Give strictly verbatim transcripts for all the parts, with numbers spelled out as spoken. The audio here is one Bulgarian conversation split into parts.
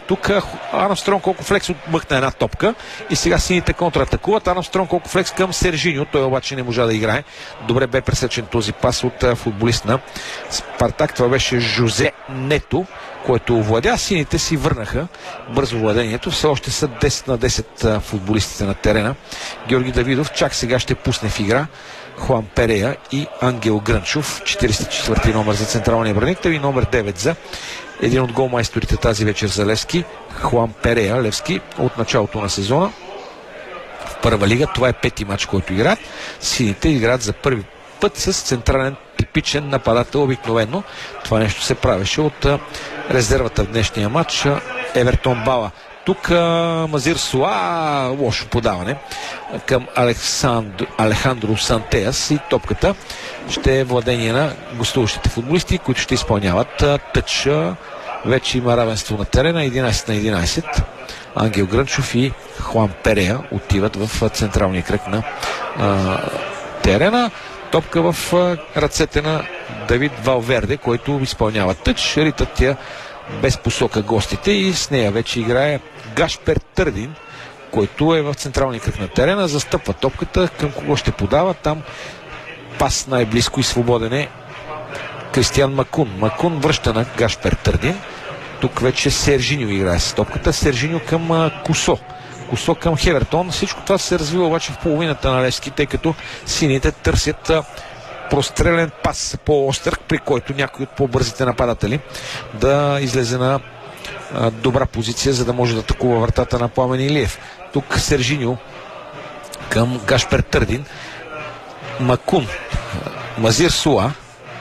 Тук Армстронг колко флекс отмъкна една топка и сега сините контратакуват. Армстронг колко флекс към Сержиньо, той обаче не можа да играе. Добре бе пресечен този пас от футболист на Спартак. Това беше Жозе Нето, който овладя. Сините си върнаха бързо владението. Все още са десет на десет футболистите на терена. Георги Давидов чак сега ще пусне в игра Хуан Перея и Ангел Грънчов. четиридесет и четвърти номер за централния бранител и номер девет за един от голмайсторите тази вечер за Левски, Хуан Перея. Левски от началото на сезона в първа лига. Това е пети матч, който играят. Сините играят за първи път с централен типичен нападател. Обикновено това нещо се правеше от резервата в днешния матч. Евертон Бала. Тук Мазир Суа, лошо подаване към Александр, Алехандро Сантеас и топката ще е владение на гостуващите футболисти, които ще изпълняват тъч. Вече има равенство на терена, единайсет на единайсет. Ангел Грънчов и Хуан Перея отиват в централния кръг на а, терена. Топка в а, ръцете на Давид Валверде, който изпълнява тъч. Ритат я без посока гостите и с нея вече играе Гашпер Търдин, който е в централния кръг на терена. Застъпва топката, към кого ще подава. Там пас най-близко и свободен е Кристиан Макун. Макун връща на Гашпер Търдин. Тук вече Сержиньо играе с топката. Сержиньо към Кусо. Кусо към Хевертон. Всичко това се развива обаче в половината на Левски, тъй като сините търсят прострелен пас по-остър, при който някой от по-бързите нападатели да излезе на а, добра позиция, за да може да атакува вратата на Пламен Илиев. Тук Сержиньо към Гашпер Търдин. Макун, Мазир Суа,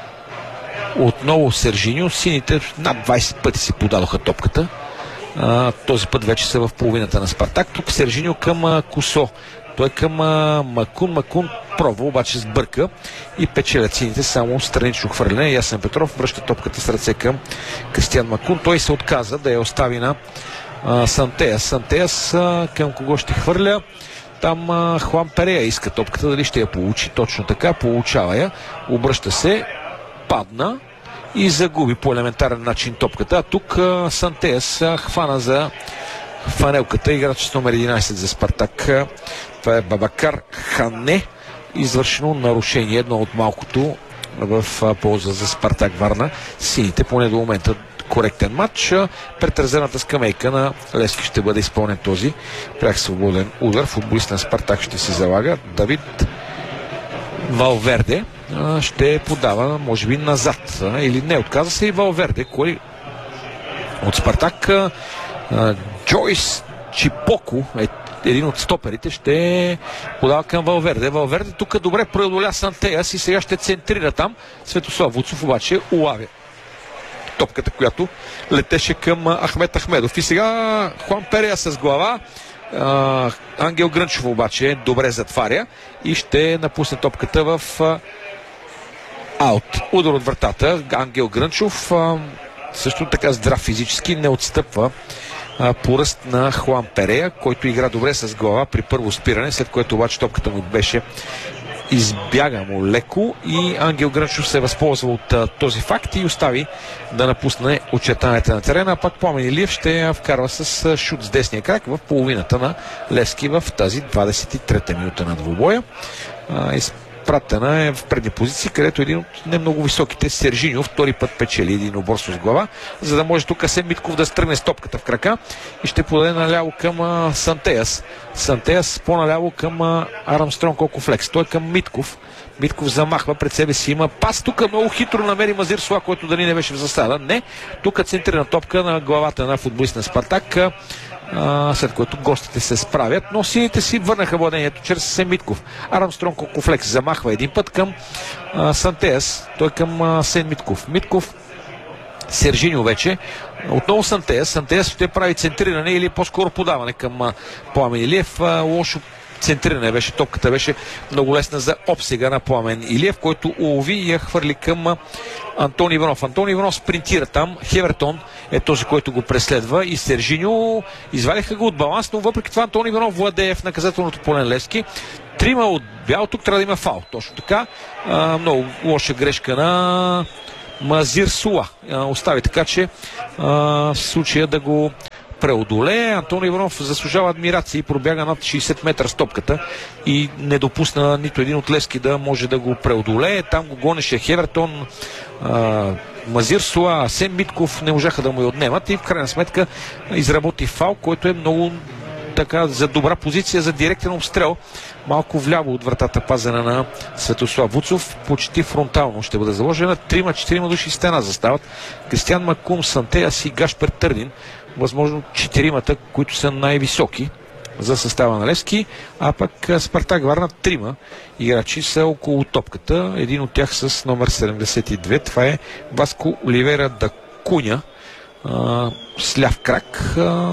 отново Сержиньо. Сините над двайсет пъти си подадоха топката. А, този път вече са в половината на Спартак. Тук Сержиньо към а, Кусо. Той към а, Макун. Макун пробва, обаче сбърка и печелят сините само странично хвърляне. Ясен Петров връща топката с ръце към Кристиан Макун. Той се отказа да я остави на а, Сантеяс. Сантеяс а, към кого ще хвърля? Там а, Хуан Перея иска топката. Дали ще я получи? Точно така. Получава я. Обръща се. Падна и загуби по елементарен начин топката. А тук а, Сантеяс а, хвана за фанелката. Играч с номер единайсет за Спартак. Това е Бабакар Хане. Извършено нарушение, едно от малкото в полза за Спартак Варна. Сините поне до момента коректен матч. Пред резервната скамейка на Левски ще бъде изпълнен този пряк свободен удар. Футболист на Спартак ще се залага. Давид Валверде ще подава, може би, назад. Или не, отказа се и Валверде. Кой от Спартак? Джойс Чипоко е един от стоперите, ще подава към Валверде. Валверде тук добре преодоля Сантеяс и сега ще центрира там. Светослав Вуцов обаче улавя топката, която летеше към Ахмед Ахмедов. И сега Хуан Перея с глава. А, Ангел Грънчов обаче добре затваря и ще напусне топката в а, аут. Удар от вратата. Ангел Грънчов а, също така здрав физически, не отстъпва по ръст на Хуан Перея, който игра добре с глава при първо спиране, след което обаче топката му беше избяга му леко и Ангел Грънчов се възползва от а, този факт и остави да напусне очертанията на терена, а пак Пламен Илиев ще я вкарва с а, шут с десния крак в половината на Левски в тази двадесет и трета минута на двубоя. А, изпратена е в предни позиции, където един от не много високите Сержиньо втори път печели един оборство с глава, за да може тук Асен Митков да стръгне с топката в крака и ще подаде наляво към а, Сантеяс. Сантеяс по-наляво към а, Армстронг колко флекс. Той към Митков. Митков замахва, пред себе си има пас. Тук много хитро намери Мазир Суа, който дали не беше в засада. Не. Тук центрирана топка на главата на футболист на Спартак, а, след което гостите се справят, но сините си върнаха владението чрез Асен Митков. Армстронг колко флекс замахва един път към а, Сантеяс. Той към Асен Митков. Митков Сержиньо вече. Отново Сантеяс. Сантеяс ще прави центриране или по-скоро подаване към Пламен Илиев. Лошо центриране беше. Топката беше много лесна за обсега на Пламен Илиев, който улови и я хвърли към Антони Иванов. Антони Иванов спринтира там. Хевертон е този, който го преследва и Сержиньо извадиха го от баланс, но въпреки това Антони Иванов владее в наказателното поле на Левски. Трима от бял, тук трябва да има фаул. Точно така. А, много лоша грешка на Мазир Суа. А, остави така, че а, в случая да го преодолее. Антон Иванов заслужава адмирации, пробяга над шейсет метра с топката и не допусна нито един от Левски да може да го преодолее. Там го гонеше Хевертон, Мазир Суа, Асен Митков не можаха да му я отнемат и в крайна сметка изработи фал, който е много така за добра позиция за директен обстрел. Малко вляво от вратата пазена на Светослав Вуцов, почти фронтално ще бъде заложена. Трима-четирима души стена застават. Кристиан Макум, Сантеяс и Гашпер Търдин. Възможно четиримата, които са най-високи за състава на Левски, а пък Спартак Варна трима играчи са около топката. Един от тях с номер седемдесет и две. Това е Васко Оливера да Куня с ляв крак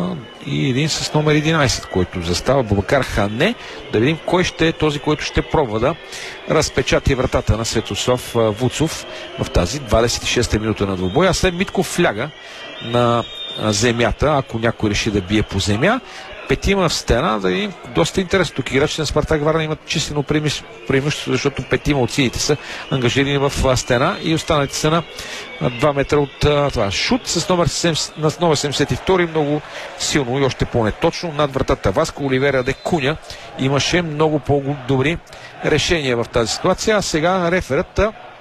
и един с номер единайсет, който застава Бубакар Хане. Да видим кой ще е този, който ще пробва да разпечати вратата на Светослав Вуцов в тази двадесет и шеста минута на двубоя. След Митков фляга на земята, ако някой реши да бие по земя. Петима в стена, да видим, доста интересно. Тук играчите на Спартак Варна имат числено преимущество, защото петима от сините са ангажирани в стена и останалите са на два метра от това. Шут с номер, на номер седемдесет и втори, много силно и още по-неточно над вратата. Васко Оливера де Куня имаше много по-добри решения в тази ситуация, а сега реферът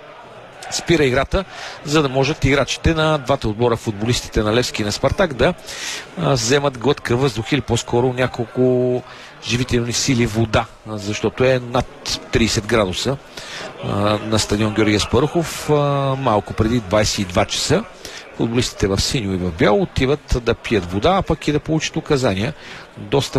спира играта, за да можат играчите на двата отбора, футболистите на Левски и на Спартак, да а, вземат глътка въздух или по-скоро няколко живителни сили вода, защото е над трийсет градуса а, на стадион Георги Аспарухов, а, малко преди двадесет и два часа. Футболистите в синьо и в бяло отиват да пият вода, а пък и да получат указания. Доста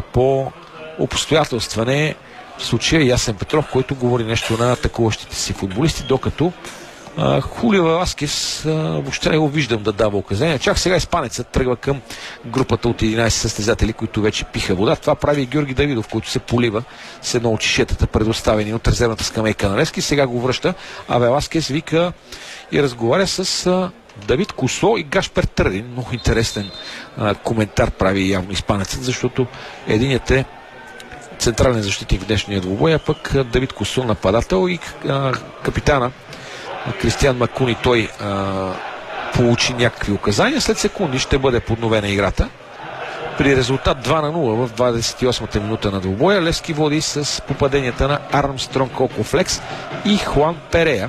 по-обстоятелстване в случая Ясен Петров, който говори нещо на атакуващите си футболисти, докато Uh, Хулио Веласкес uh, въобще не го виждам да дава указания. Чак сега испанецът тръгва към групата от единайсет състезатели, които вече пиха вода. Това прави и Георги Давидов, който се полива с едно от чешетата, предоставени от резервната скамейка на Левски. Сега го връща, а Веласкес вика и разговаря с uh, Давид Косо и Гашпер Търдин. Много интересен uh, коментар прави явно испанецът, защото единият е централен защитник в днешния двубой, а пък uh, Давид Косо нападател и uh, капитана Кристиан Макуни, той а, получи някакви указания. След секунди ще бъде подновена играта. При резултат два на нула в двадесет и осмата минута на двубоя Левски води с попаденията на Армстронг Окофлекс и Хуан Перея.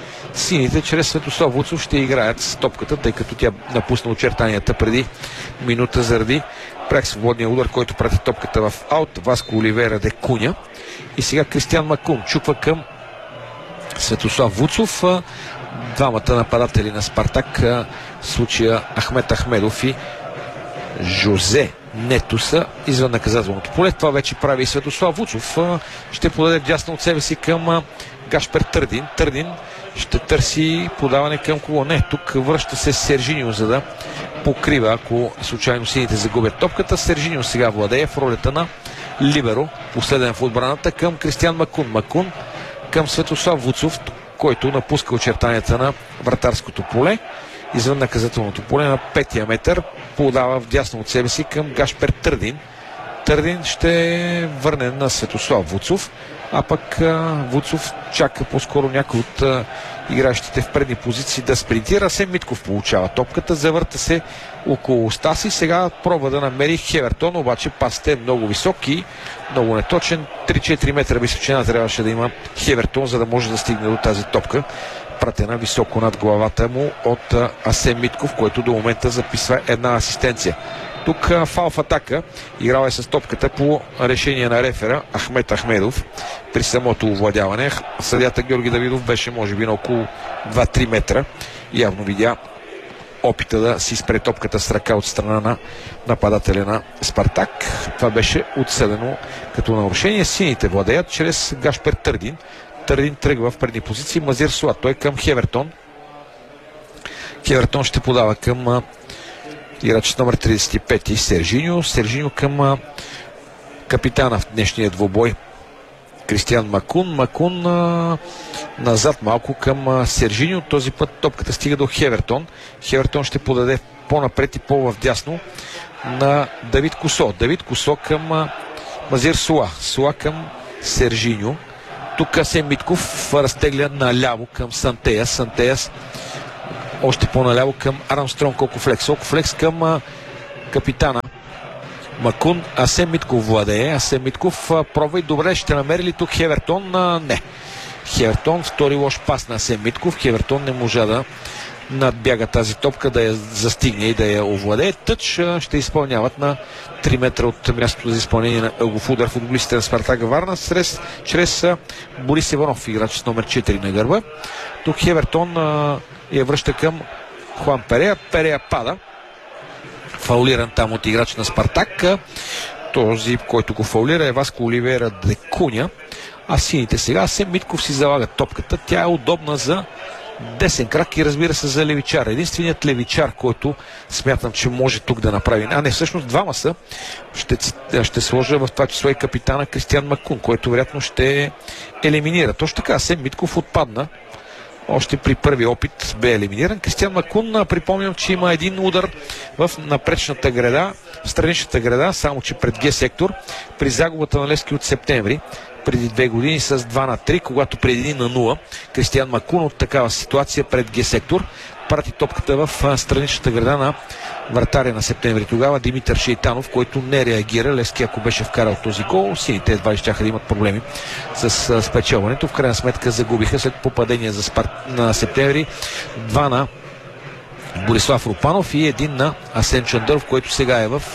Сините чрез Светослав Вуцов ще играят с топката, тъй като тя напусна очертанията преди минута заради прак свободния удар, който прати топката в аут. Васко Оливера де Куня. И сега Кристиан Макун чуква към Светослав Вуцов. Двамата нападатели на Спартак, в случая Ахмет Ахмедов и Жозе Нето, са извън наказателното поле. Това вече прави и Светослав Вуцов. Ще подаде дясно от себе си към Гашпер Търдин. Търдин ще търси подаване към кого? Не, тук връща се Сержиньо, за да покрива, ако случайно сините загубят топката. Сержиньо сега владее в ролята на либеро, последен в отбраната, към Кристиан Макун. Макун към Светослав Вуцов, който напуска очертанията на вратарското поле. Извън наказателното поле на петия метър подава вдясно от себе си към Гашпер Търдин. Търдин ще върне на Светослав Вуцов, а пък Вуцов чака по-скоро някой от игращите в предни позиции да спринтира. Асен Митков получава топката, завърта се около уста си. Сега пробва да намери Хевертон, обаче пасът е много висок и много неточен. три-четири метра височина трябваше да има Хевертон, за да може да стигне до тази топка, пратена високо над главата му от Асен Митков, който до момента записва една асистенция. Тук фал в атака. Играл е с топката по решение на рефера Ахмет Ахмедов при самото овладяване. Съдията Георги Давидов беше може би на около два-три метра. Явно видя опита да си спре топката с ръка от страна на нападателя на Спартак. Това беше отсъдено като нарушение. Сините владеят чрез Гашпер Търдин. Търдин тръгва в предни позиции. Мазир Суа, той към Хевертон. Хевертон ще подава към играч номер тридесет и пет Сержиньо. Сержиньо към а, капитана в днешния двубой Кристиан Макун. Макун а, назад малко към а, Сержиньо. Този път топката стига до Хевертон. Хевертон ще подаде по-напред и по-вдясно на Давид Косо. Давид Косо към а, Мазир Суа. Суа към Сержиньо. Тук Асен Митков разтегля наляво към Сантеяс. Сантеяс още по-наляво към Армстронг Окофлекс. Окофлекс към а, капитана Макун, Асен Митков владее. Асен Митков пробва и добре, ще намери ли тук Хевертон? Не. Хевертон, втори лош пас на Асен Митков. Хевертон не можа да надбяга тази топка, да я застигне и да я овладее. Тъч ще изпълняват на три метра от мястото за изпълнение на ъгов удар футболистите на Спартак Варна чрез, чрез Борис Иванов, играч с номер четири на гърба. Тук Хевертон а, я връща към Хуан Перея. Перея пада. Фаулиран там от играч на Спартак. Този, който го фаулира, е Васко Оливера Декуня. А сините сега Асен Митков си залага топката. Тя е удобна за десен крак и разбира се за левичар. Единственият левичар, който смятам, че може тук да направи. А не, всъщност двама са. Ще, ще сложа в това число и капитана Кристиан Макун, който вероятно ще елиминира. Точно така, Асен Митков отпадна. Още при първи опит бе елиминиран. Кристиан Макун, припомням, че има един удар в напречната града, в страничната града, само че пред Г сектор, при загубата на Левски от септември, преди две години с два на три, когато преди един на нула Кристиан Макун от такава ситуация пред Г сектор прати топката в страничната града на вратаря на септември тогава Димитър Шейтанов, който не реагира. Левски, ако беше вкарал този гол, сините едва ли щяха да имат проблеми с спечелването. В крайна сметка загубиха след попадение за Спарт на септември два на Борислав Рупанов и един на Асен Чандъров, който сега е в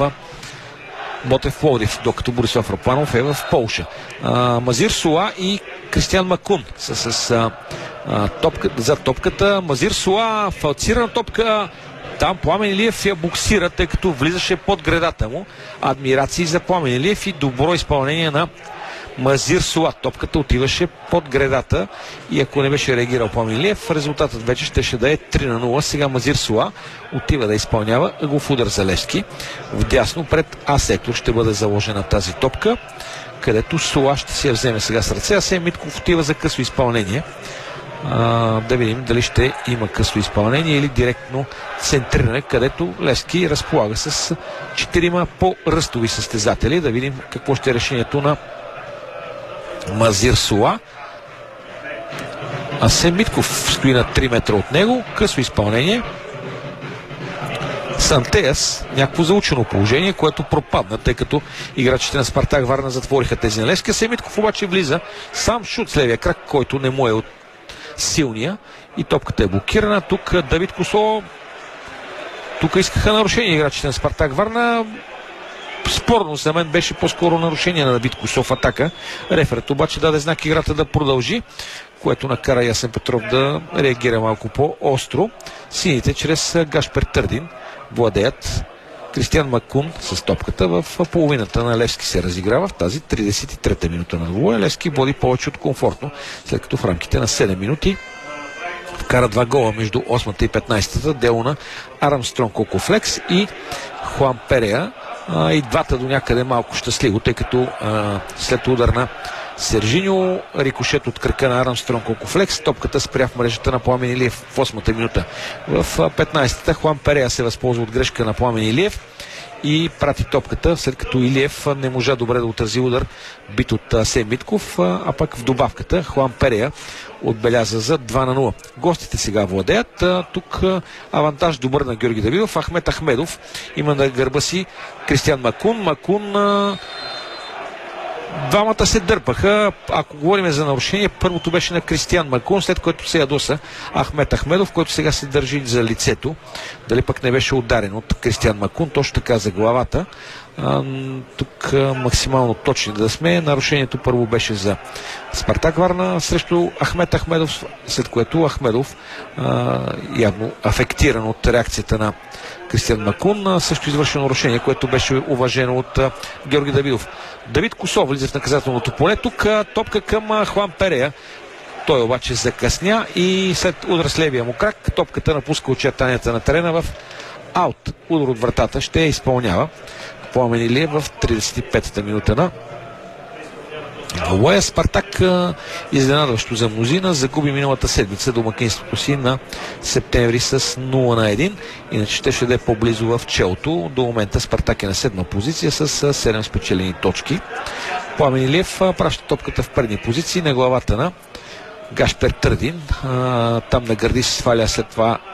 Ботев Пловдив, докато Борислав Рупанов е в Полша. А, Мазир Суа и Кристиан Макун са с а, а, топка, за топката. Мазир Суа, фалцирана топка. Там Пламен Илиев я буксира, тъй като влизаше под гредата му. Адмирации за Пламен Илиев и добро изпълнение на Мазир Суа. Топката отиваше под гредата и ако не беше реагирал Пламен Илиев, резултатът вече щеше да е три на нула. Сега Мазир Суа отива да изпълнява ъгов удар за Левски. Вдясно пред А сектор ще бъде заложена тази топка, където Суа ще си я вземе сега с ръце. Асен Митков отива за късо изпълнение. А, да видим дали ще има късо изпълнение или директно центриране, където Левски разполага с четирима по-ръстови състезатели. Да видим какво ще е решението на Мазир Суа. Асен Митков стои на три метра от него. Късо изпълнение. Сантеяс, някакво заучено положение, което пропадна, тъй като играчите на Спартак Варна затвориха тези на Левски. Асен Митков обаче влиза сам шут с левия крак, който не му е от силния и топката е блокирана. Тук Давид Косо, тук искаха нарушение играчите на Спартак Варна. Спорно за мен беше по-скоро нарушение на Давид Косо в атака. Реферът обаче даде знак играта да продължи, което накара Ясен Петров да реагира малко по-остро. Сините чрез Гашпер Търдин владеят. Кристиан Макун с топката в половината на Левски се разиграва в тази тридесет и трета минута на двубоя. Левски води повече от комфортно, след като в рамките на седем минути вкара два гола между осмата и петнайсетата. Дело на Армстронг Кокофлекс и Хуан Перея. А, и двата до някъде малко щастливо, тъй като а, след удар на Сержиньо, рикошет от кръка на Армстронг Кокофлекс, топката спря в мрежата на Пламен Илиев в осмата минута. В петнайсетата Хуан Перея се възползва от грешка на Пламен Илиев и прати топката, след като Илиев не можа добре да отрази удар бит от Асен Митков, а пък в добавката Хуан Перея отбеляза за два на нула. Гостите сега владеят. Тук авантаж добър на Георги Давидов. Ахмет Ахмедов има на гърба си Кристиан Макун. Макун, двамата се дърпаха. Ако говорим за нарушение, първото беше на Кристиан Макун, след което се ядоса Ахмет Ахмедов, който сега се държи за лицето. Дали пък не беше ударен от Кристиан Макун, точно така за главата. А, тук а, максимално точни да сме. Нарушението първо беше за Спартак Варна срещу Ахмет Ахмедов, след което Ахмедов а, явно афектиран от реакцията на Кристиан Макун, а, също извършено нарушение, което беше уважено от а, Георги Давидов. Давид Косо влиза в наказателното поле. Тук а, топка към а, Хуан Перея. Той обаче закъсня и след удар с левия му крак, топката напуска очертанията на терена в аут. Удар от вратата ще я изпълнява Пламен Илиев в тридесет и петата минута на двубоя. Спартак, изненадващо за мнозина, загуби миналата седмица домакинството си на септември с нула на едно. Иначе ще ще да е по-близо в челото. До момента Спартак е на седма позиция с седем спечелени точки. Пламен Илиев праща топката в предни позиции на главата на Гашпер Търдин. Там на гърди се сваля след това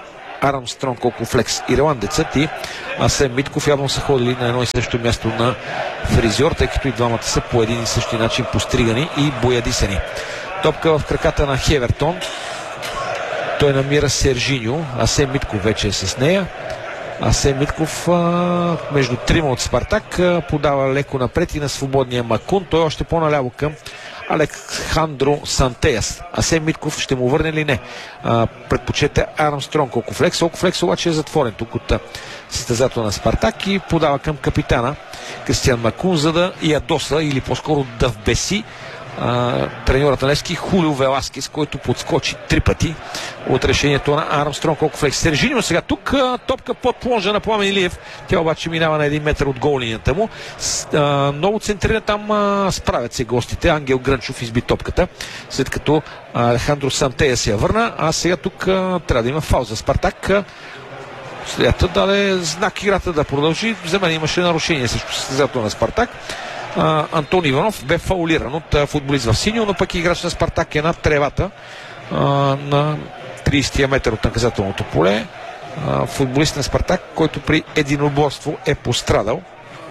Армстронг, колко флекс ирландецът и Асен Митков явно са ходили на едно и също място на фризьор, тъй като и двамата са по един и същи начин постригани и боядисани. Топка в краката на Хевертон. Той намира Сержиньо. Асен Митков вече е с нея. Асен Митков а, между трима от Спартак а, подава леко напред и на свободния Макун. Той още по-наляво към Алехандро Сантеяс. Асен Митков ще му върне ли не? А, предпочете Армстронг Окофлекс. Окофлекс обаче е затворен тук от състезател на Спартак и подава към капитана Кристиан Макун, за да ядоса или по-скоро да вбеси Uh, треньорът на Левски Хулио Веласкес, който подскочи три пъти от решението на Армстронг Окофлекс. Сержиньо сега тук, uh, топка под плонжа на Пламен Илиев. Тя обаче минава на един метър от гол линията му. Uh, много центрира там, uh, справят се гостите. Ангел Грънчов изби топката, след като Алехандро Сантея се я върна, а сега тук uh, трябва да има фаул за Спартак. Следата даде знак играта да продължи. За мен имаше нарушение срещу състезател на Спартак. Uh, Антон Иванов бе фаулиран от uh, футболист в синьо, но пък играч на Спартак е над тревата uh, на тридесетия метър от наказателното поле. Uh, футболист на Спартак, който при единоборство е пострадал.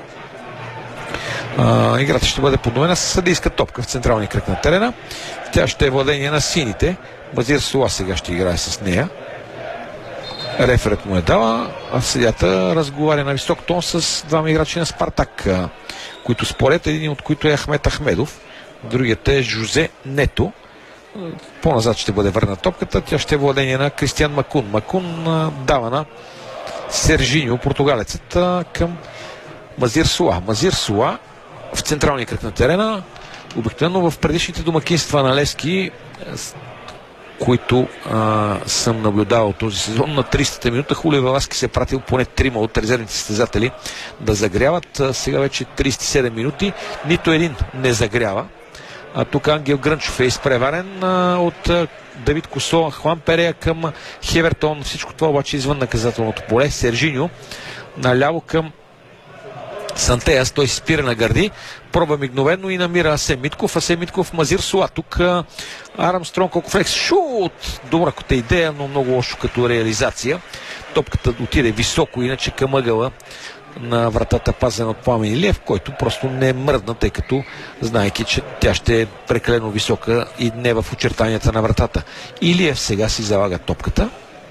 Uh, играта ще бъде подновена с съдийска топка в централния кръг на терена. Тя ще е владение на сините. Базир Сула сега ще играе с нея. Реферът му е дала, а съдията разговаря на висок тон с двама играчи на Спартак, които според, един от които е Ахмет Ахмедов, другият е Жозе Нето. По-назад ще бъде върна топката, тя ще е владение на Кристиан Макун. Макун дава на Сержиньо, португалецът, към Мазир Сула. Мазир Сула в централния кръг на терена, обикновено в предишните домакинства на Левски, които а, съм наблюдавал този сезон, на тридесета минута Хулио Веласкес се е пратил поне трима от резервните състезатели да загряват. А, сега вече тридесет и седем минути, нито един не загрява. А тук Ангел Грънчов е изпреварен а, от а, Давид Косо, Хуан Перея към Хевертон. Всичко това обаче извън наказателното поле. Сержиньо наляво към Сантеяс, той се спира на гърди, пробва мигновено и намира Асен Митков. Асен Митков, Мазир Сула. Тук Армстронг Окофлекс. Шут! Добра като идея, но много лошо като реализация. Топката отиде високо, иначе към ъгъла на вратата, пазен от Пламен Илиев, който просто не мръдна, тъй като знаейки, че тя ще е прекалено висока и не в очертанията на вратата. Илиев сега си залага топката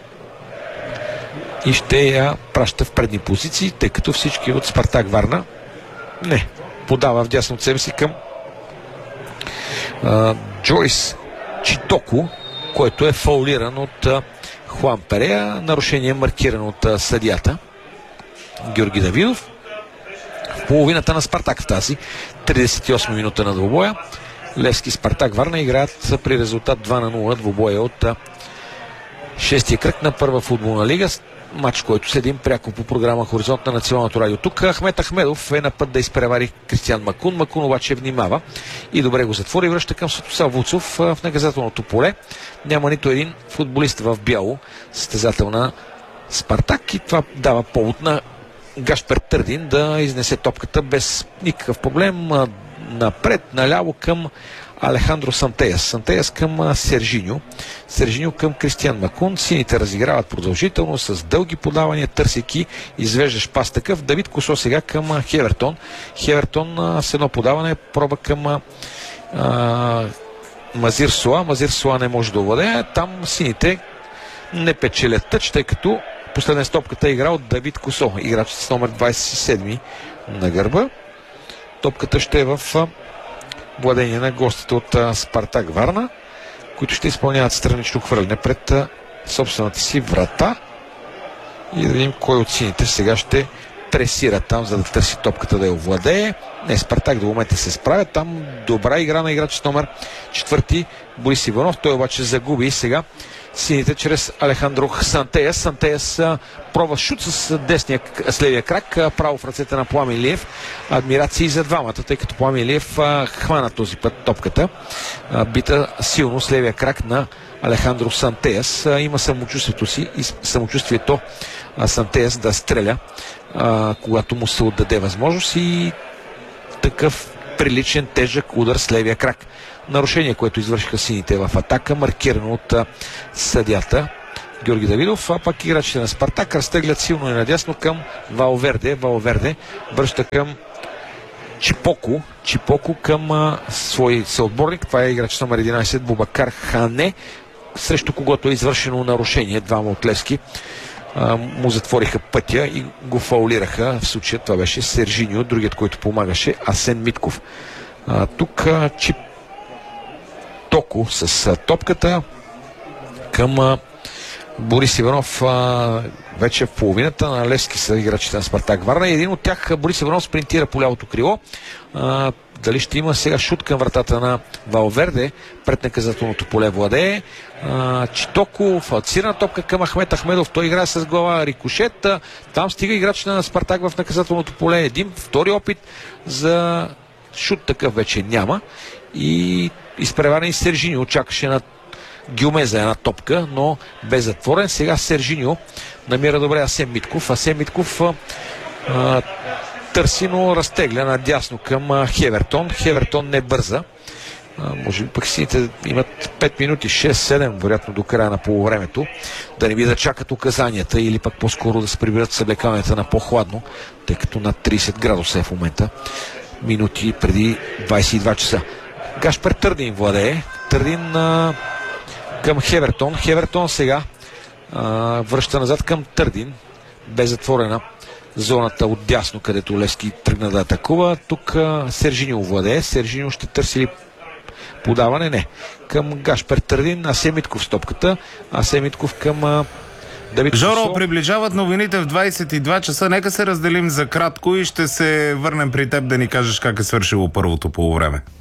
и ще я праща в предни позиции, тъй като всички от Спартак Варна не подава вдясно от себе си към а, Джойс Читоко, който е фаулиран от а, Хуан Перея. Нарушение маркирано от а, съдията Георги Давидов. В половината на Спартак в тази тридесет и осма минута на двубоя. Левски Спартак Варна играят при резултат два на нула двубоя от а, шестия кръг на първа футболна лига. Матч, който следим пряко по програма Хоризонт на Националното радио. Тук Ахмет Ахмедов е на път да изпревари Кристиан Макун. Макун обаче внимава и добре го затвори. Връща към Светослав Вуцов в наказателното поле. Няма нито един футболист в бяло, състезател на Спартак, и това дава повод на Гашпер Търдин да изнесе топката без никакъв проблем напред, наляво към Алехандро Сантеяс. Сантеяс към Сержиньо. Сержиньо към Кристиан Макун. Сините разиграват продължително с дълги подавания, търсейки извеждащ пас такъв. Давид Косо сега към Хевертон. Хевертон с едно подаване проба към а, Мазир Сула. Мазир Сула не може да овладее. Там сините не печелят тъч, тъй като последен стопката е игра от Давид Косо, играч с номер двадесет и седми на гърба. Топката ще е в владение на гостите от а, Спартак Варна, които ще изпълняват странично хвърляне пред а, собствената си врата. И да видим кой от сините сега ще пресира там, за да търси топката да я овладее. Не, Спартак до момента се справя. Там добра игра на играч с номер четвърти Борис Иванов. Той обаче загуби и сега сините чрез Алехандро Сантеяс. Сантеяс пробва шут с десния, с левия крак, право в ръцете на Пламен Илиев. Адмирации за двамата, тъй като Пламен Илиев а, хвана този път топката. А, бита силно с левия крак на Алехандро Сантеяс. А, има самочувствието си и самочувствието а, Сантеяс да стреля, а, когато му се отдаде възможност, и такъв приличен тежък удар с левия крак. Нарушение, което извършиха сините в атака, маркирано от а, съдята Георги Давидов, а пак играчите на Спартак разтеглят силно и надясно към Валверде. Валверде връща към Чипоко. Чипоко към а, свой съотборник. Това е играч номер единайсет Бубакар Хане, срещу когото е извършено нарушение. Двама от Левски а, му затвориха пътя и го фаулираха. В случая това беше Сержиньо, другият, който помагаше, Асен Митков. А, тук а, Чипоко с а, топката към а, Борис Иванов. А, вече в половината на Левски са играчите на Спартак Варна и един от тях, Борис Иванов, спринтира по лявото крило. А, дали ще има сега шут към вратата на Валверде пред наказателното поле владее. А, Читоко, фалцирана топка към Ахмед Ахмедов, той играе с глава, рикошет. Там стига играч на Спартак в наказателното поле. Един втори опит за шут такъв вече няма. И изпреварен Сержиньо очакваше на Гюме за една топка, но бе затворен. Сега Сержиньо намира добре Асен Митков. Асен Митков а, търси, но разтегля надясно към а, Хевертон. Хевертон не бърза. А, може би пък сините имат пет минути, шест-седем, вероятно до края на полувремето. Да не би да чакат указанията или пък по-скоро да се приберат съблекаването на по-хладно, тъй като над трийсет градуса е в момента. Минути преди двайсет и два часа. Гашпер Търдин владее. Търдин а, към Хевертон. Хевертон сега а, връща назад към Търдин. Бе затворена зоната отдясно, където Левски тръгна да атакува. Тук а, Сержиньо владее. Сержиньо ще търси ли подаване? Не. Към Гашпер Търдин. Асен Митков с топката. Асен Митков към а, Давид Жоро, Косо. приближават новините в двайсет и два часа. Нека се разделим за кратко и ще се върнем при теб да ни кажеш как е свършило първото полувреме.